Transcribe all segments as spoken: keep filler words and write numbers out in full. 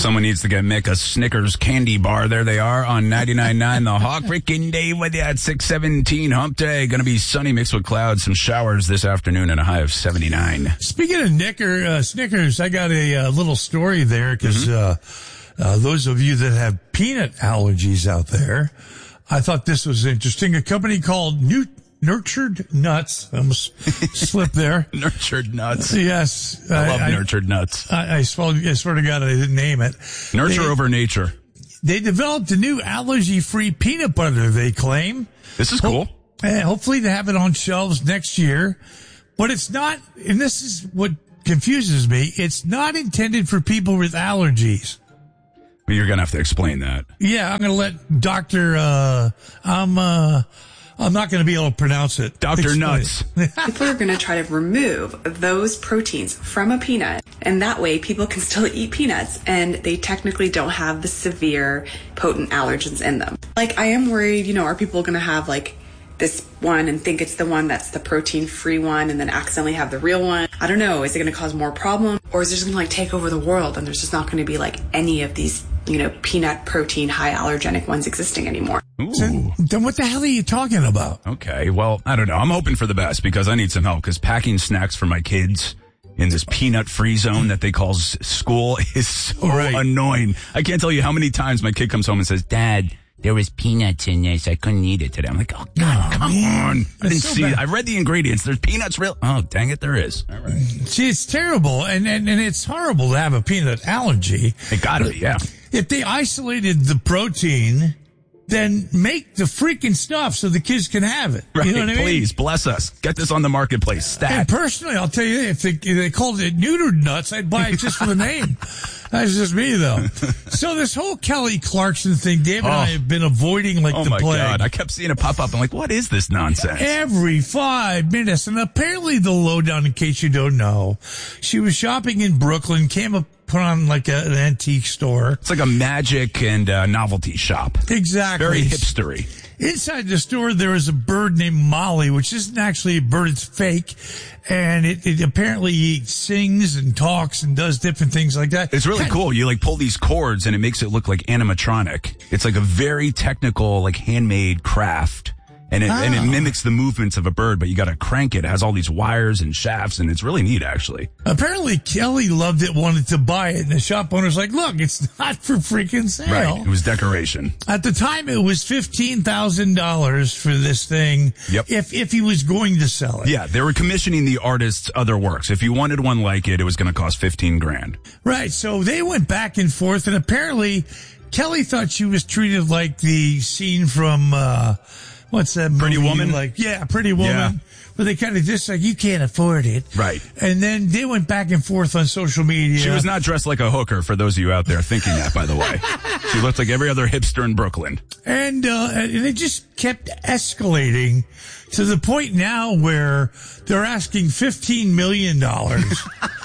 Someone needs to get Mick a Snickers candy bar. There they are on ninety-nine point nine The Hawk. Freaking Dave with you at six seventeen Hump Day. Going to be sunny mixed with clouds. Some showers this afternoon and a high of seventy-nine. Speaking of Knicker, uh, Snickers, I got a uh, little story there because mm-hmm. uh, uh, those of you that have peanut allergies out there, I thought this was interesting. A company called New Nurtured Nuts. I almost slipped there. Nurtured Nuts. Yes. I, I love I, Nurtured Nuts. I, I, swear, I swear to God, I didn't name it. Nurture they, over nature. They developed a new allergy-free peanut butter, they claim. This is cool. Ho- uh, hopefully they have it on shelves next year. But it's not, and this is what confuses me, it's not intended for people with allergies. But you're going to have to explain that. Yeah, I'm going to let Doctor, uh, I'm, uh, I'm not going to be able to pronounce it. Doctor Nuts. People are going to try to remove those proteins from a peanut, and that way people can still eat peanuts, and they technically don't have the severe, potent allergens in them. Like, I am worried, you know, are people going to have, like, this one and think it's the one that's the protein-free one and then accidentally have the real one? I don't know. Is it going to cause more problem? Or is it just going to, like, take over the world, and there's just not going to be, like, any of these, you know, peanut protein, high allergenic ones existing anymore? Then, then what the hell are you talking about? Okay, well, I don't know. I'm hoping for the best because I need some help because packing snacks for my kids in this peanut-free zone that they call s- school is so right. annoying. I can't tell you how many times my kid comes home and says, Dad, there was peanuts in this. I couldn't eat it today. I'm like, oh, God, oh, come man. on. I didn't so see it. I read the ingredients. There's peanuts real. Oh, dang it, there is. All right. See, it's terrible, and, and, and it's horrible to have a peanut allergy. It gotta be, yeah. If they isolated the protein, then make the freaking stuff so the kids can have it. Right, you know what I mean? Please, bless us. Get this on the marketplace. Stat. And personally, I'll tell you, if they, if they called it neutered nuts, I'd buy it just for the name. That's just me, though. So this whole Kelly Clarkson thing, Dave and oh. I have been avoiding like oh the plague. Oh, my God. I plague. kept seeing it pop up. I'm like, what is this nonsense? Every five minutes. And apparently the lowdown, in case you don't know, she was shopping in Brooklyn, came up, put on like a, an antique store. It's like a magic and uh, novelty shop. Exactly. Very hipstery. Inside the store, there is a bird named Molly, which isn't actually a bird, it's fake. And it, it apparently sings and talks and does different things like that. It's really and, cool. You like pull these cords and it makes it look like animatronic. It's like a very technical, like handmade craft. And it, ah. and it mimics the movements of a bird, but you got to crank it. It has all these wires and shafts, and it's really neat, actually. Apparently, Kelly loved it, wanted to buy it, and the shop owner's like, look, it's not for freaking sale. Right. It was decoration. At the time, it was fifteen thousand dollars for this thing. Yep. If, if he was going to sell it. Yeah, they were commissioning the artist's other works. If you wanted one like it, it was going to cost fifteen grand. Right. So they went back and forth, and apparently, Kelly thought she was treated like the scene from, uh, what's that movie? Pretty Woman? Like, yeah, Pretty Woman. Yeah. Where they kind of just like, you can't afford it. Right. And then they went back and forth on social media. She was not dressed like a hooker, for those of you out there thinking that, by the way. She looked like every other hipster in Brooklyn. And, uh, and it just kept escalating to the point now where they're asking fifteen million dollars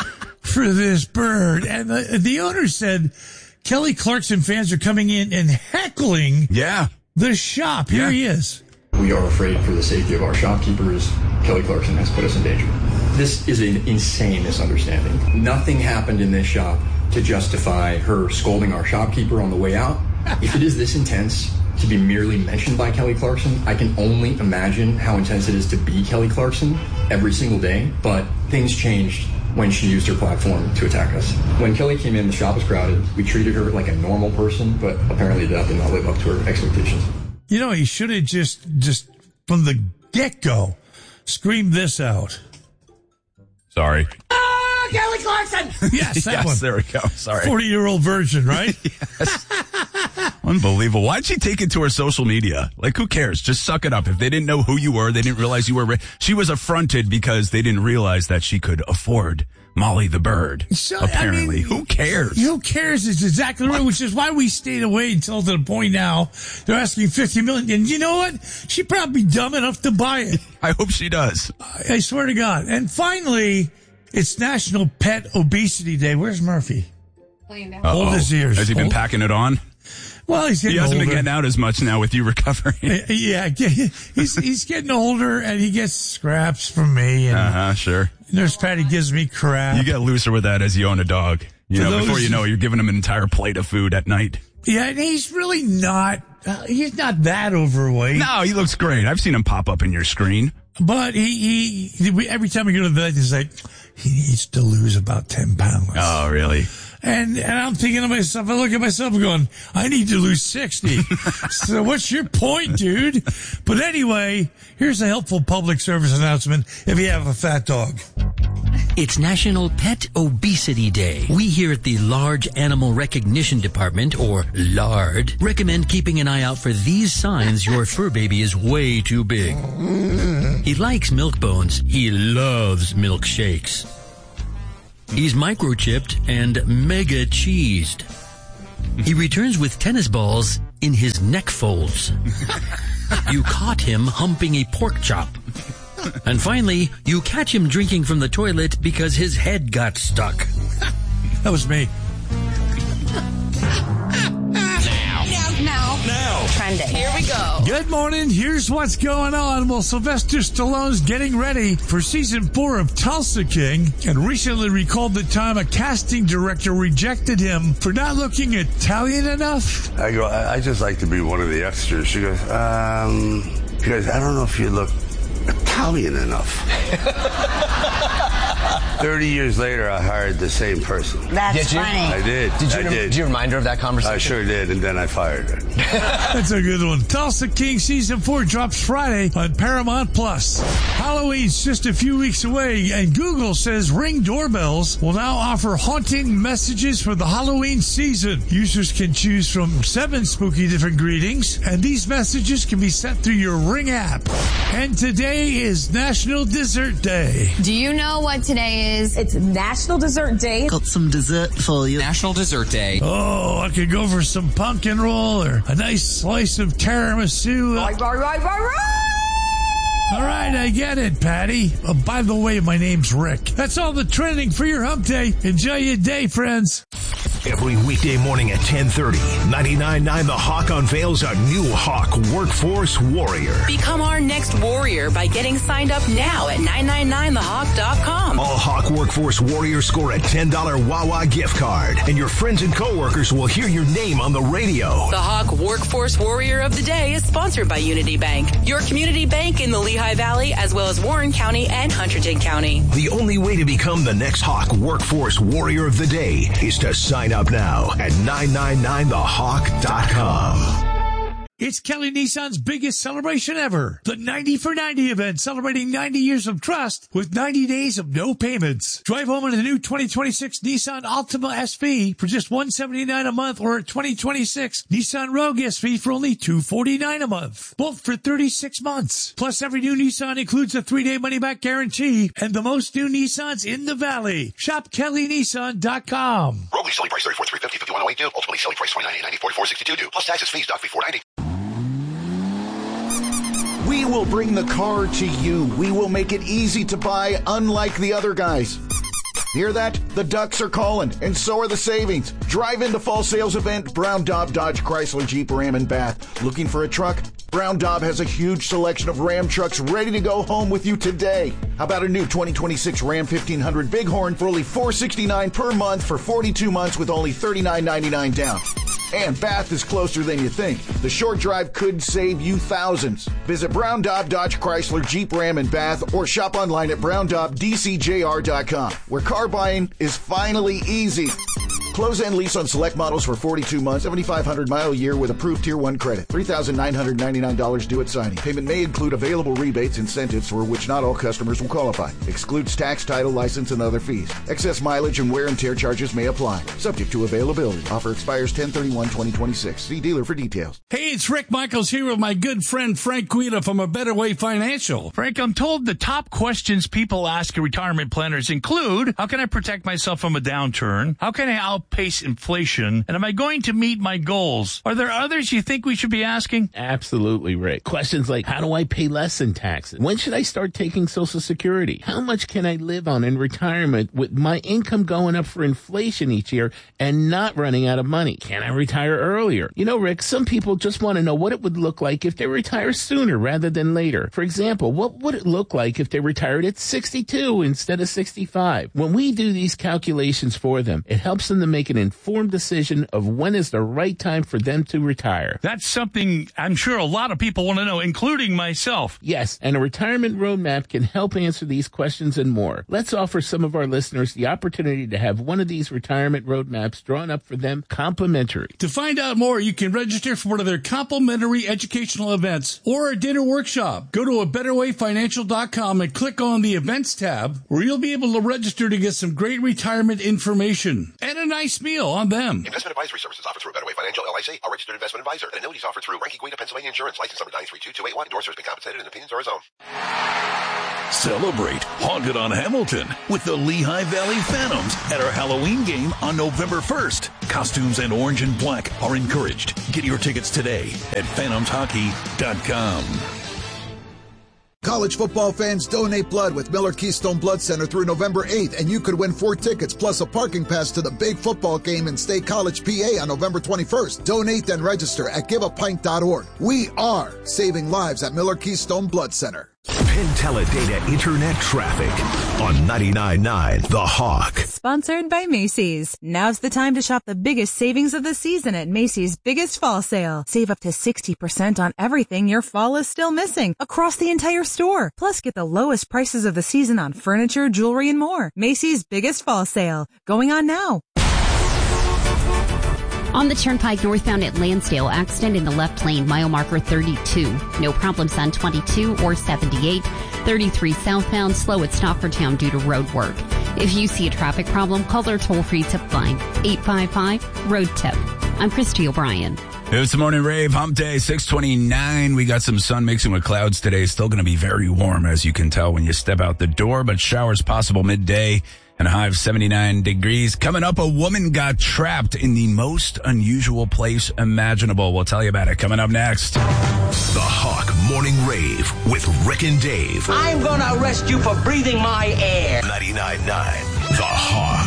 for this bird. And the, the owner said Kelly Clarkson fans are coming in and heckling Yeah. the shop. Here Yeah. he is. We are afraid for the safety of our shopkeepers. Kelly Clarkson has put us in danger. This is an insane misunderstanding. Nothing happened in this shop to justify her scolding our shopkeeper on the way out. If it is this intense to be merely mentioned by Kelly Clarkson, I can only imagine how intense it is to be Kelly Clarkson every single day. But things changed when she used her platform to attack us. When Kelly came in, the shop was crowded. We treated her like a normal person, but apparently that did not live up to her expectations. You know, he should have just, just from the get-go, screamed this out. Sorry. Ah, Kelly Clarkson! Yes, that yes, one. there we go. Sorry. forty-year-old version, right? Yes. Unbelievable. Why'd she take it to her social media? Like, who cares? Just suck it up. If they didn't know who you were, they didn't realize you were... Re- she was affronted because they didn't realize that she could afford Molly the bird. So, apparently. I mean, who cares? Who cares? It's exactly right, which is why we stayed away until to the point now they're asking fifty million dollars. And you know what? She'd probably be dumb enough to buy it. I hope she does. I, I swear to God. And finally, it's National Pet Obesity Day. Where's Murphy? Hold his ears. Has he been Hold. packing it on? Well, he's getting He hasn't older. been getting out as much now with you recovering. Yeah, he's he's getting older, and he gets scraps from me. And Uh-huh, sure. Nurse Patty gives me crap. You get looser with that as you own a dog. You know, those, before you know it, you're giving him an entire plate of food at night. Yeah, and he's really not, uh, he's not that overweight. No, he looks great. I've seen him pop up in your screen. But he, he, every time we go to the vet, he's like, he needs to lose about ten pounds. Oh, really? And, and I'm thinking to myself, I look at myself and going, I need to lose sixty. So what's your point, dude? But anyway, here's a helpful public service announcement if you have a fat dog. It's National Pet Obesity Day. We here at the Large Animal Recognition Department, or LARD, recommend keeping an eye out for these signs your fur baby is way too big. He likes milk bones. He loves milkshakes. He's microchipped and mega cheesed. He returns with tennis balls in his neck folds. You caught him humping a pork chop. And finally, you catch him drinking from the toilet because his head got stuck. That was me. Now. Now. Trending. Here we go. Good morning. Here's what's going on. Well, Sylvester Stallone's getting ready for season four of Tulsa King and recently recalled the time a casting director rejected him for not looking Italian enough. I go, I, I just like to be one of the extras. She goes, um, she goes, I don't know if you look Italian enough. Thirty years later, I hired the same person. That's did you? funny. I did. Did you, I rem- did. did you remind her of that conversation? I sure did, and then I fired her. That's a good one. Tulsa King season four drops Friday on Paramount Plus. Halloween's just a few weeks away, and Google says Ring doorbells will now offer haunting messages for the Halloween season. Users can choose from seven spooky different greetings, and these messages can be sent through your Ring app. And today is National Dessert Day. Do you know what today is? It's National Dessert Day. Got some dessert for you. National Dessert Day. Oh, I could go for some pumpkin roll or a nice slice of tiramisu. Right, right, right, right, right. All right, I get it, Patty. Oh, by the way, my name's Rick. That's all the trending for your hump day. Enjoy your day, friends. Every weekday morning at ten thirty, ninety-nine point nine The Hawk unveils a new Hawk Workforce Warrior. Become our next warrior by getting signed up now at nine nine nine the hawk dot com. All Hawk Workforce Warriors score a ten dollars Wawa gift card, and your friends and coworkers will hear your name on the radio. The Hawk Workforce Warrior of the Day is sponsored by Unity Bank, your community bank in the Lehigh Valley, as well as Warren County and Hunterdon County. The only way to become the next Hawk Workforce Warrior of the Day is to sign up now at nine nine nine the hawk dot com. It's Kelly Nissan's biggest celebration ever. The ninety for ninety event celebrating ninety years of trust with ninety days of no payments. Drive home in a new twenty twenty-six Nissan Altima S V for just one hundred seventy-nine dollars a month, or a twenty twenty-six Nissan Rogue S V for only two hundred forty-nine dollars a month. Both for thirty-six months. Plus, every new Nissan includes a three-day money-back guarantee and the most new Nissans in the Valley. Shop Kelly Nissan dot com. Rogue lease selling price thirty-four thousand three hundred fifty dollars, fifty-one thousand eighty-two dollars. Ultimately selling price twenty-nine thousand eight hundred ninety dollars, forty-four thousand sixty-two dollars. Plus taxes, fees, doc fee four hundred ninety dollars. We will bring the car to you. We will make it easy to buy, unlike the other guys. Hear that? The Ducks are calling, and so are the savings. Drive into fall sales event, Brown Daub Dodge Chrysler Jeep Ram and Bath. Looking for a truck? Brown Daub has a huge selection of Ram trucks ready to go home with you today. How about a new twenty twenty-six Ram fifteen hundred Bighorn for only four hundred sixty-nine dollars per month for forty-two months with only thirty-nine ninety-nine down? And Bath is closer than you think. The short drive could save you thousands. Visit Brown Daub Dodge Chrysler Jeep Ram and Bath or shop online at brown daub d c j r dot com, where car buying is finally easy. Close and lease on select models for forty-two months, seventy-five hundred mile a year with approved Tier one credit. three thousand nine hundred ninety-nine dollars due at signing. Payment may include available rebates, incentives for which not all customers will qualify. Excludes tax, title, license, and other fees. Excess mileage and wear and tear charges may apply. Subject to availability. Offer expires ten thirty-one twenty twenty-six. See dealer for details. Hey, it's Rick Michaels here with my good friend Frank Guida from A Better Way Financial. Frank, I'm told the top questions people ask retirement planners include, how can I protect myself from a downturn? How can I help outpace inflation? And am I going to meet my goals? Are there others you think we should be asking? Absolutely, Rick. Questions like, how do I pay less in taxes? When should I start taking Social Security? How much can I live on in retirement with my income going up for inflation each year and not running out of money? Can I retire earlier? You know, Rick, some people just want to know what it would look like if they retire sooner rather than later. For example, what would it look like if they retired at sixty-two instead of sixty-five? When we do these calculations for them, it helps them to make an informed decision of when is the right time for them to retire. That's something I'm sure a lot of people want to know, including myself. Yes, and a retirement roadmap can help answer these questions and more. Let's offer some of our listeners the opportunity to have one of these retirement roadmaps drawn up for them complimentary. To find out more, you can register for one of their complimentary educational events or a dinner workshop. Go to a better way financial dot com and click on the events tab, where you'll be able to register to get some great retirement information and a nice meal on them. Investment advisory services offered through Better Way Financial, L L C, a registered investment advisor, and annuities offered through Ranky Guida, Pennsylvania Insurance, license number nine three two two eight one. Endorsers have been compensated and opinions are his own. Celebrate Haunted on Hamilton with the Lehigh Valley Phantoms at our Halloween game on November first. Costumes and orange and black are encouraged. Get your tickets today at phantoms hockey dot com. College football fans, donate blood with Miller Keystone Blood Center through November eighth, and you could win four tickets plus a parking pass to the big football game in State College, P A on November twenty-first. Donate and register at give a pint dot org. We are saving lives at Miller Keystone Blood Center. Penteledata Internet Traffic on ninety-nine point nine The Hawk. Sponsored by Macy's. Now's the time to shop the biggest savings of the season at Macy's Biggest Fall Sale. Save up to sixty percent on everything your fall is still missing across the entire store. Plus, get the lowest prices of the season on furniture, jewelry, and more. Macy's Biggest Fall Sale. Going on now. On the Turnpike northbound at Lansdale, accident in the left lane, mile marker thirty-two. No problems on twenty-two or seventy-eight. thirty-three southbound, slow at Stockertown due to road work. If you see a traffic problem, call their toll-free tip line, eight five five, road tip. I'm Christy O'Brien. It's the Morning Rave, hump day, six twenty-nine. We got some sun mixing with clouds today. Still going to be very warm, as you can tell when you step out the door, but showers possible midday. And a high of seventy-nine degrees. Coming up, a woman got trapped in the most unusual place imaginable. We'll tell you about it coming up next. The Hawk Morning Rave with Rick and Dave. I'm gonna arrest you for breathing my air. ninety-nine point nine The Hawk.